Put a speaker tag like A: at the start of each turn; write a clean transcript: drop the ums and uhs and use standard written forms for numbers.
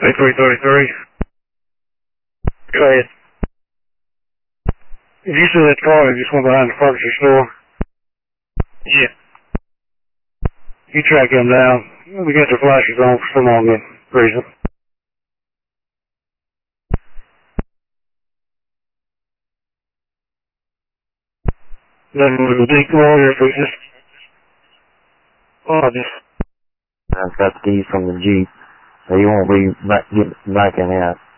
A: A333. Go ahead. If you see that car, it just went behind the furniture store. Yeah. You track them down. We got their flashes on for some unknown reason. Then with the big lawyer, if we just... Oh, just...
B: I've got the keys from the Jeep, so you won't be getting back in out.